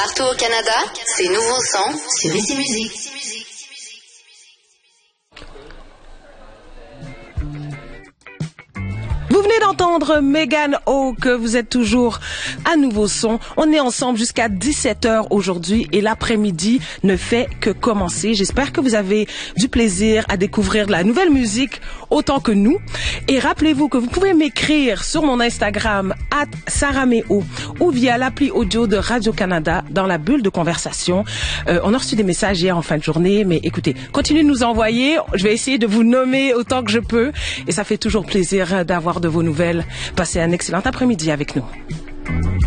Partout au Canada, c'est Nouveau Son sur Ici Musique. Vous venez d'entendre Megan Oak, vous êtes toujours à Nouveau Son. On est ensemble jusqu'à 17h aujourd'hui et l'après-midi ne fait que commencer. J'espère que vous avez du plaisir à découvrir de la nouvelle musique autant que nous. Et rappelez-vous que vous pouvez m'écrire sur mon Instagram @sarameo ou via l'appli audio de Radio-Canada dans la bulle de conversation. On a reçu des messages hier en fin de journée, mais écoutez, continuez de nous envoyer. Je vais essayer de vous nommer autant que je peux et ça fait toujours plaisir d'avoir de vos nouvelles. Passez un excellent après-midi avec nous.